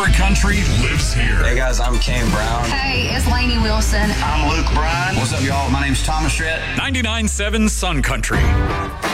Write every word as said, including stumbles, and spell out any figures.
favorite country lives here. Hey guys, I'm Kane Brown. Hey, it's Lainey Wilson. I'm Luke Bryan. What's up, y'all? My name's Thomas Rhett. ninety-nine point seven Sun Country.